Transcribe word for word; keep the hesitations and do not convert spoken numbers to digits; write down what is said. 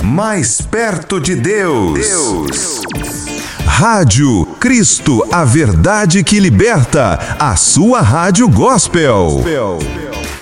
mais perto de Deus. Deus. Rádio Cristo, a verdade que liberta, a sua rádio gospel.